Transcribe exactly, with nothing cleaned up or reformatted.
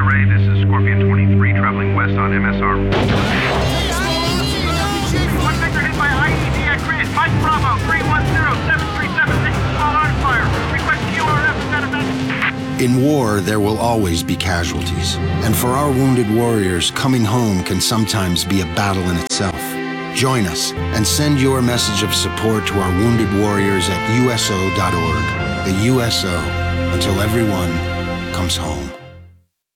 Ray, this is Scorpion twenty-three traveling west on M S R. One Victor hit by I E D at grid. Mike Bravo, three one zero seven three seven. This is all arms fire. Request Q R F status. In war, there will always be casualties. And for our wounded warriors, coming home can sometimes be a battle in itself. Join us and send your message of support to our wounded warriors at U S O dot org. The U S O, until everyone comes home.